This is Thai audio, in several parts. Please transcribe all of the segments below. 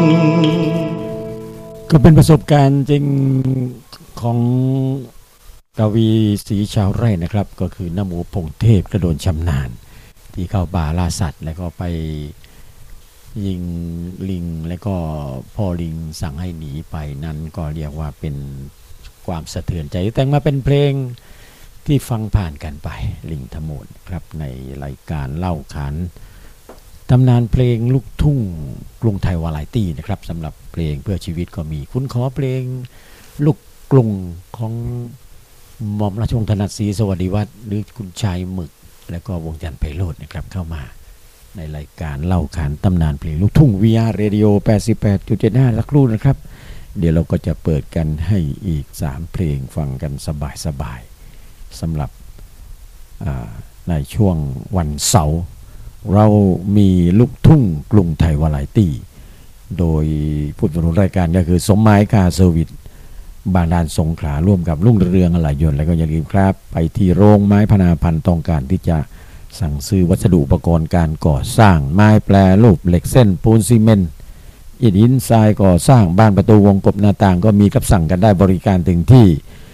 ก็เป็นประสบการณ์จริงของกวีศรีชาวไร่นะครับก็คือน้ำหมูพงเทพกระโดนชำนาญที่เข้าป่าล่าสัตว์แล้วก็ไปยิงลิงแล้วก็พ่อลิงสั่งให้หนีไปนั้นก็เรียกว่าเป็นความสะเทือนใจแต่งมาเป็นเพลงที่ฟังผ่านกันไปลิงทโมนครับในรายการเล่าขานตำนานเพลงลูกทุ่งกรุงไทยวาไรตี้นะครับสำหรับเพลงเพื่อชีวิตก็มีคุณขอเพลงลูกกรุงของหม่อมราชวงศ์ถนัดศรีสวัสดิวัฒน์หรือคุณชายหมึกแล้วก็วงจันทร์ไพโรจน์นะครับเข้ามาในรายการเล่าขานตำนานเพลงลูกทุ่ง VR Radio 88.75 สักครู่นะครับเดี๋ยวเราก็จะเปิดกันให้อีก3เพลงฟังกันสบายๆสำหรับในช่วงวันเสาร์เรามีลูกทุ่งกรุงไทยวาไรตี้โดยผู้ดำเนินรายการก็คือสมหมายคาเซอร์วิสบางดานสงขลาร่วมกับรุ่งเรืองอะไหล่ยนต์แล้วก็อย่าลืมครับไปที่โรงไม้พนาพันธ์ต้องการที่จะสั่งซื้อวัสดุอุปกรณ์การก่อสร้างไม้แปรรูปเหล็กเส้นปูนซีเมนต์อิฐหินทรายก่อสร้างบ้านประตูวงกบหน้าต่างก็มีกับสั่งกันได้บริการถึงที่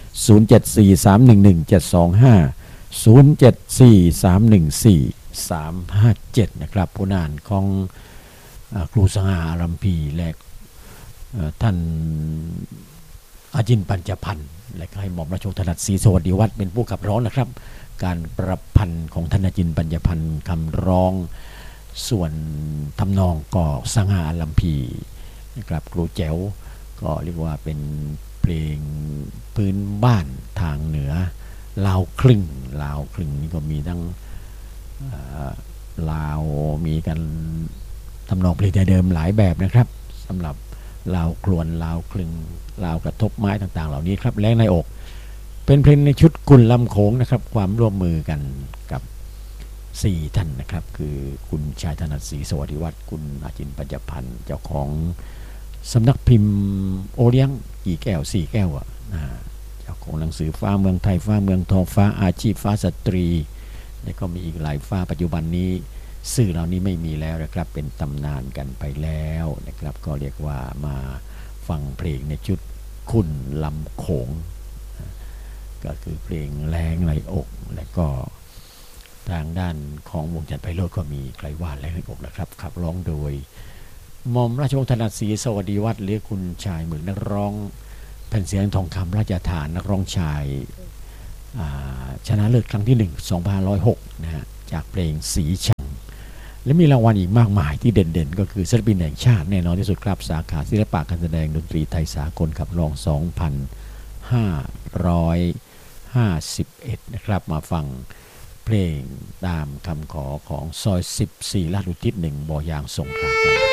074311725074314357นะครับผู้นานของครูสง่าอารัมพีและท่านอาจินปัญจพันธ์และให้หม่อมราชวงศ์ถนัดศรีสวัสดิวัฒน์เป็นผู้ขับร้องนะครับการประพันธ์ของท่านอาจินปัญจพันธ์คำร้องส่วนทำนองก็สง่าอารัมพีนะครับครูแจ๋วก็เรียกว่าเป็นเพลงพื้นบ้านทางเหนือลาวครึ่งนี่ก็มีทั้งลาวมีกันทำนองเพลงไทยเดิมหลายแบบนะครับสำหรับลาวครวนลาวคลึงลาวกระทบไม้ต่างๆเหล่านี้ครับแรงในอกเป็นเพลงในชุดกุลลำโขงนะครับความร่วมมือกันกับ4ท่านนะครับคือคุณชายถนัดศรีสวัสดิวัฒน์คุณอาจินปัญจพันธ์เจ้าของสำนักพิมพ์โอเลี้ยงกี่แก้ว4แก้วเจ้าของหนังสือฟ้าเมืองไทยฟ้าเมืองทองฟ้าอาชีพฟ้าสตรีแล้วก็มีอีกหลายฟ้าปัจจุบันนี้สื่อเหล่านี้ไม่มีแล้วนะครับเป็นตำนานกันไปแล้วนะครับก็เรียกว่ามาฟังเพลงในชุดคุณลำโขงก็คือเพลงแรงในอกและก็ทางด้านของวงจันทร์ไพโรจน์ก็มีใครว่าแรงในอกนะครับขับร้องโดยหม่อมราชวงศ์ถนัดศรีสวัสดิวัฒน์หรือคุณชายหมึกนักร้องแผ่นเสียงทองคำราชทานนักร้องชายชนะเลิศครั้งที่1 2506นะฮะจากเพลงสีชังและมีรางวัลอีกมากมายที่เด่นๆก็คือศิลปินแห่งชาติแน่นอนที่สุดครับสาขาศิลปะการแสดงดนตรีไทยสากลขับร้อง2551นะครับมาฟังเพลงตามคำขอของซอย14ลาดอุทิศ1บ่อยางสงขลากัน